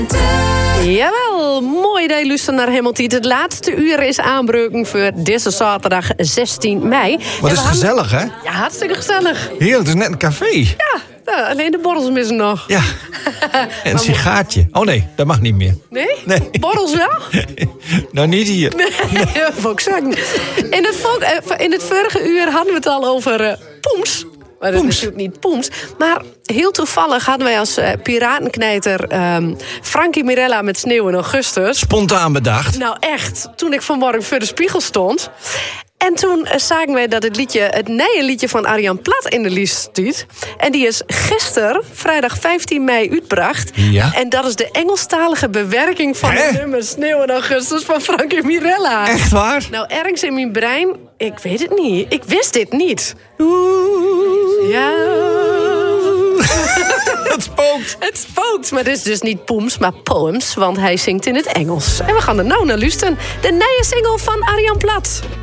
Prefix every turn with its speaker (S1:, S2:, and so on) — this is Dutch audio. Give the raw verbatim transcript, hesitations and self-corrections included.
S1: Jawel, mooi dat je luistert naar Hamilton. Het laatste uur is aanbroken voor deze zaterdag zestien mei.
S2: Wat is het gezellig, hè?
S1: Ja, hartstikke gezellig.
S2: Heerlijk, het is net een café.
S1: Ja, nou, alleen de borrels missen nog.
S2: Ja, en een sigaartje. Oh nee, dat mag niet meer.
S1: Nee?
S2: Nee.
S1: Borrels wel?
S2: Nou, niet hier.
S1: Nee, dat wil ik zeggen. In het, volk, in het vorige uur hadden we het al over uh, poems. Maar dat is natuurlijk niet poems. Maar heel toevallig hadden wij als uh, piratenknijter um, Frankie Mirella met Sneeuw in Augustus.
S2: Spontaan bedacht.
S1: Nou echt, toen ik vanmorgen voor de spiegel stond. En toen uh, zagen wij dat het liedje, het nieuwe liedje van Arjan Plat in de lijst stond. En die is gisteren, vrijdag vijftien mei, uitgebracht.
S2: Ja.
S1: En dat is de Engelstalige bewerking van
S2: Hè?
S1: het nummer Sneeuw in Augustus van Frankie Mirella.
S2: Echt waar?
S1: Nou, ergens in mijn brein, ik weet het niet. Ik wist dit niet. Ja.
S2: Het spookt.
S1: Het spookt, maar het is dus niet poems, maar poems, want hij zingt in het Engels. En we gaan er nou naar luisteren. De nieuwe single van Arjan Plat.